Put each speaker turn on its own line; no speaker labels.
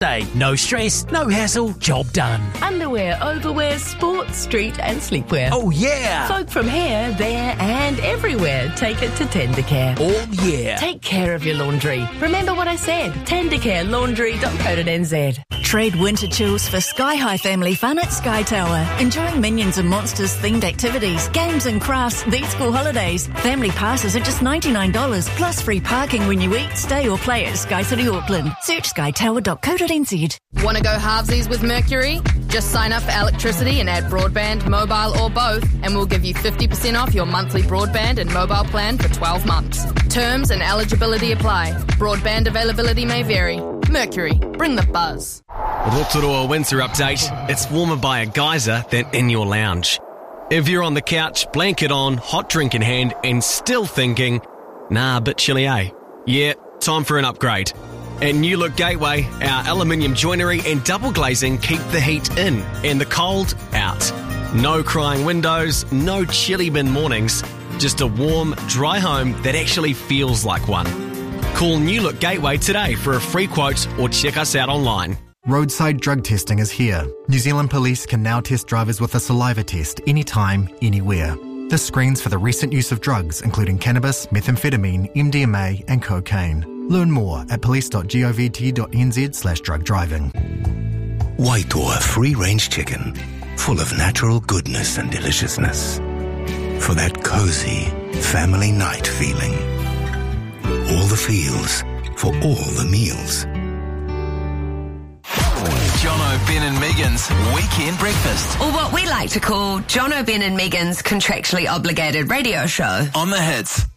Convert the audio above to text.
day. No stress, no hassle, job done.
Underwear, overwear, sports, street and sleepwear.
Oh yeah!
Folk from here, there and everywhere take it to Tendercare.
Oh yeah!
Take care of your laundry. Remember what I said. Tendercarelaundry.co.nz.
Trade winter chills for Sky High family fun at Sky Tower. Enjoying Minions and Monsters themed activities, games and crafts these school holidays. Family passes are just $99 plus free parking when you eat, stay or play at Sky City Auckland. Search skytower.co.nz.
Want to go halvesies with Mercury? Just sign up for electricity and add broadband, mobile or both, and we'll give you 50% off your monthly broadband and mobile plan for 12 months. Terms and eligibility apply. Broadband availability may vary. Mercury, bring the buzz.
Rotorua winter update. It's warmer by a geyser than in your lounge. If you're on the couch, blanket on, hot drink in hand, and still thinking, nah, a bit chilly, eh? Yeah, time for an upgrade. At New Look Gateway, our aluminium joinery and double glazing keep the heat in and the cold out. No crying windows, no chilly bin mornings, just a warm, dry home that actually feels like one. Call New Look Gateway today for a free quote or check us out online.
Roadside drug testing is here. New Zealand Police can now test drivers with a saliva test anytime, anywhere. This screens for the recent use of drugs, including cannabis, methamphetamine, MDMA and cocaine. Learn more at police.govt.nz/drug driving.
Waitoa free-range chicken, full of natural goodness and deliciousness. For that cozy family night feeling. All the feels for all the meals.
Jono, Ben and Megan's Weekend Breakfast.
Or what we like to call Jono, Ben and Megan's contractually obligated radio show.
On the Hits.